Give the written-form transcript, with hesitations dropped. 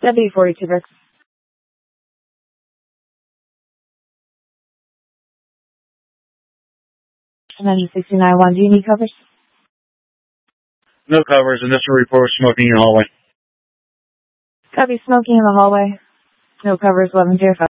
W42 Brooks. 90691, do you need covers? No covers, and this will report smoking in the hallway. Copy, smoking in the hallway. No covers, 1105.